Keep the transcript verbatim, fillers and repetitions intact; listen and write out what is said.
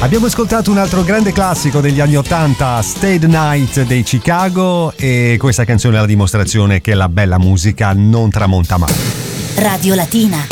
Abbiamo ascoltato un altro grande classico degli anni ottanta, Stay the Night dei Chicago, e questa canzone è la dimostrazione che la bella musica non tramonta mai. Radio Latina.